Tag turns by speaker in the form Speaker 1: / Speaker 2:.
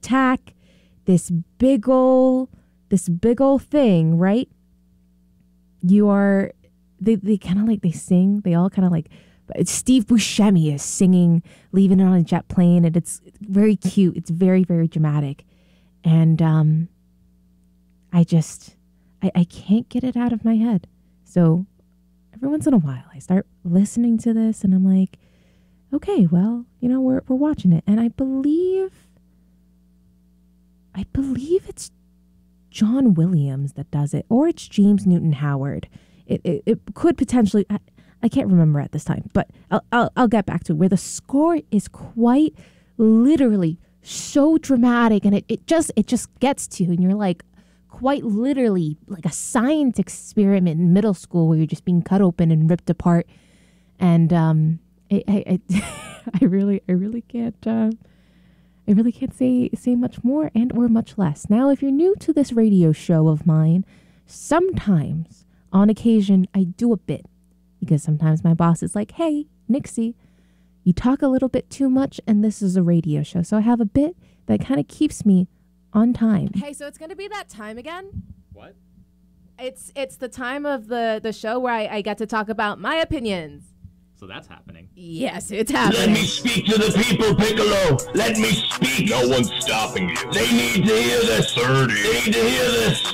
Speaker 1: attack this big ol' thing, right? They kind of like, they sing. They all kind of like, Steve Buscemi is singing Leaving It on a Jet Plane, and it's very cute. It's very, very dramatic. And I can't get it out of my head. So every once in a while, I start listening to this, and I'm like, okay, well, we're watching it. And I believe it's John Williams that does it, or it's James Newton Howard. It could potentially, I can't remember at this time, but I'll get back to it, where the score is quite literally so dramatic, and it just gets to you, and you're like, quite literally like a science experiment in middle school where you're just being cut open and ripped apart. And I really can't say much more and or much less. Now, if you're new to this radio show of mine, sometimes on occasion I do a bit, because sometimes my boss is like, hey, Nixie, you talk a little bit too much, and this is a radio show. So I have a bit that kind of keeps me on time.
Speaker 2: Hey, so it's going to be that time again?
Speaker 3: What?
Speaker 2: It's the time of the show where I get to talk about my opinions.
Speaker 3: So that's happening.
Speaker 2: Yes, it's happening.
Speaker 4: Let me speak to the people, Piccolo. Let me speak. No one's stopping you. They need to hear this. 30. They need to hear this.